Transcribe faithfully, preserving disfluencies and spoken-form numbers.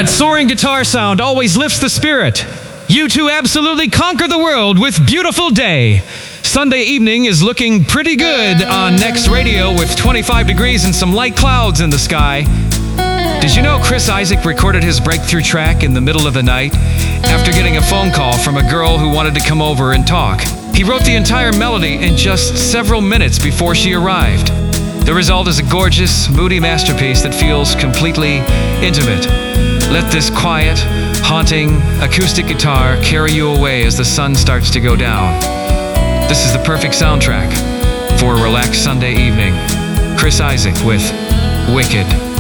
That soaring guitar sound always lifts the spirit. You two absolutely conquer the world with Beautiful Day. Sunday evening is looking pretty good on Next Radio with twenty-five degrees and some light clouds in the sky. Did you know Chris Isaak recorded his breakthrough track in the middle of the night after getting a phone call from a girl who wanted to come over and talk? He wrote the entire melody in just several minutes before she arrived. The result is a gorgeous, moody masterpiece that feels completely intimate. Let this quiet, haunting, acoustic guitar carry you away as the sun starts to go down. This is the perfect soundtrack for a relaxed Sunday evening. Chris Isaak with Wicked.